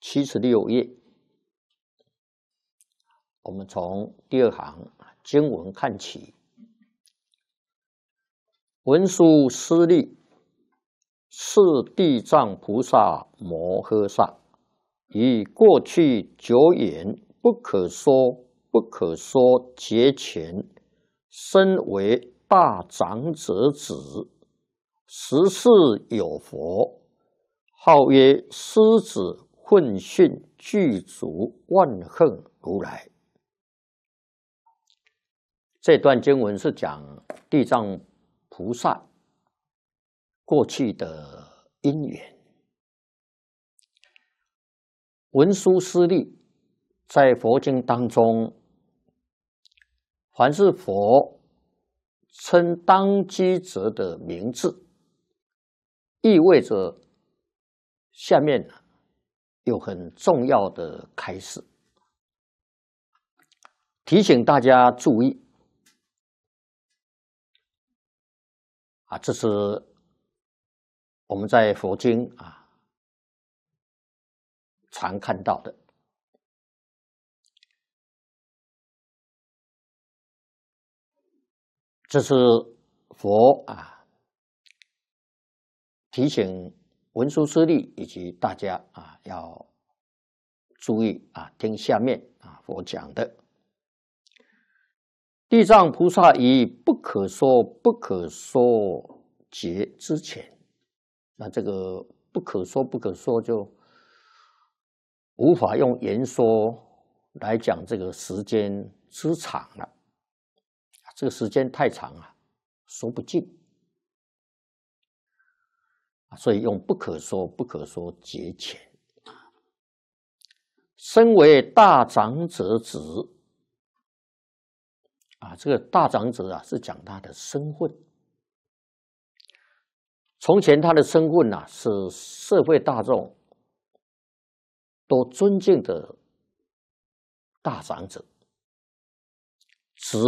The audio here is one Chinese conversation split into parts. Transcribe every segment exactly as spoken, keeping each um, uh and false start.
七十六页，我们从第二行经文看起。文殊师利，是地藏菩萨摩诃萨，以过去久远不可说不可说劫前，身为大长者子，时世有佛，号曰狮子混训具足万恨如来。这段经文是讲地藏菩萨过去的因缘。文殊师利在佛经当中，凡是佛称当机者的名字，意味着下面有很重要的开示，提醒大家注意。啊，这是我们在佛经啊常看到的。这是佛啊提醒文殊师利以及大家啊要注意啊，听下面啊佛讲的。地藏菩萨以不可说不可说劫之前，那这个不可说不可说就无法用言说来讲这个时间之长了，这个时间太长了，说不尽，所以用不可说不可说劫前。身为大长者子。啊，这个大长者啊，是讲他的身份。从前他的身份啊，是社会大众都尊敬的大长者。子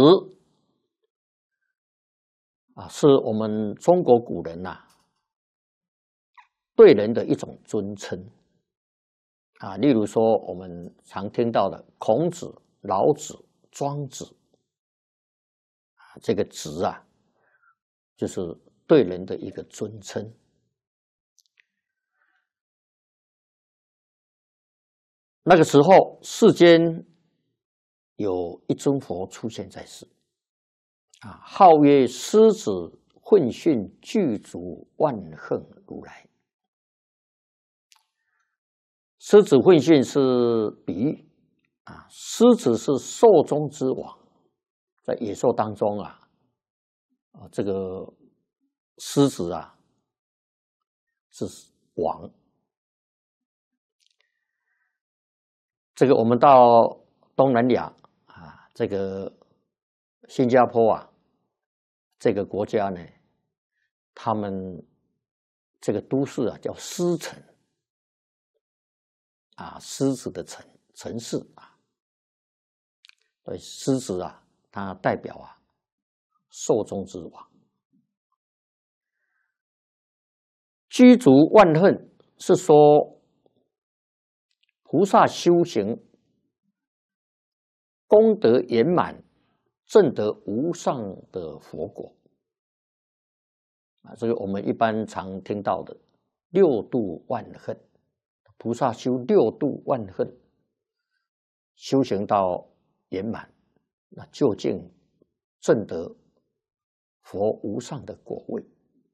啊，是我们中国古人呐、啊、对人的一种尊称啊。例如说，我们常听到的孔子、老子、庄子。这个子啊，就是对人的一个尊称。那个时候，世间有一尊佛出现在世，啊，号曰狮子混训具足万恨如来。狮子混训是比喻啊，狮子是兽中之王。在野兽当中啊，啊，这个狮子啊是王。这个我们到东南亚啊，这个新加坡啊，这个国家呢，他们这个都市啊叫狮城啊，狮子的城城市啊，所以狮子啊。它代表啊，兽中之王。具足万恨是说，菩萨修行功德圆满，证得无上的佛果。啊，这个我们一般常听到的六度万恨，菩萨修六度万恨，修行到圆满。那究竟证得佛无上的果位，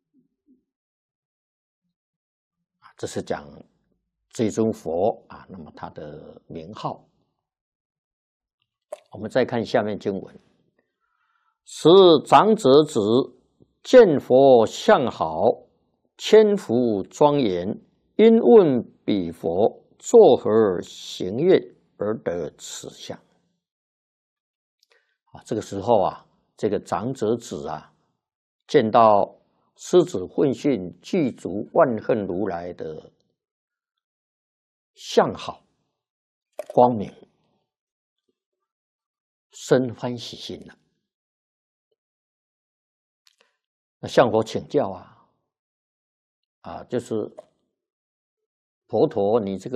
这是讲这尊佛啊，那么他的名号。我们再看下面经文：时长者子见佛相好，千福庄严，因问彼佛作何行愿而得此相？啊，这个时候啊，这个长者子啊，见到狮子混训具足万恨如来的相好光明，生欢喜心了。那向佛请教啊，啊，就是佛陀，你这个。